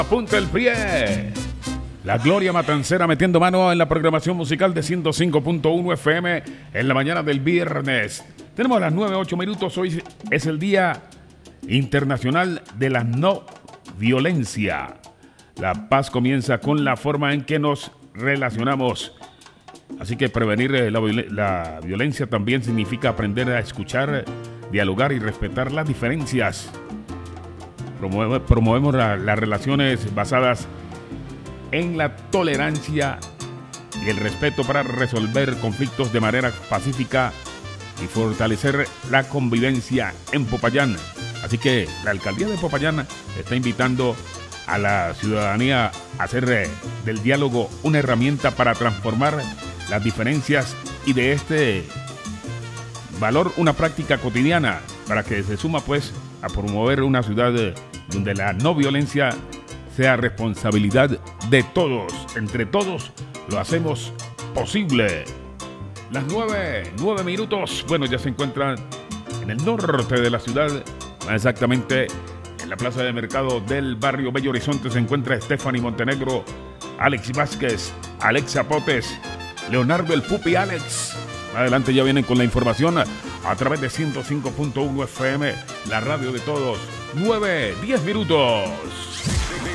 Apunta el pie. La Gloria Matancera metiendo mano en la programación musical de 105.1 FM en la mañana del viernes. Tenemos las 9:08 minutos. Hoy es el Día Internacional de la No Violencia. La paz comienza con la forma en que nos relacionamos. Así que prevenir la violencia también significa aprender a escuchar, dialogar y respetar las diferencias. Promovemos las relaciones basadas en la tolerancia y el respeto para resolver conflictos de manera pacífica y fortalecer la convivencia en Popayán. Así que la alcaldía de Popayán está invitando a la ciudadanía a hacer del diálogo una herramienta para transformar las diferencias y de este valor una práctica cotidiana para que se suma pues a promover una ciudad donde la no violencia sea responsabilidad de todos. Entre todos lo hacemos posible. Las 9 minutos. Bueno, ya se encuentran en el norte de la ciudad, más exactamente en la plaza de mercado del barrio Bello Horizonte. Se encuentra Stephanie Montenegro, Alex Vázquez, Alexa Potes, Leonardo el Pupi Alex. Adelante, ya vienen con la información a través de 105.1 FM, la radio de todos. 9:10 minutos.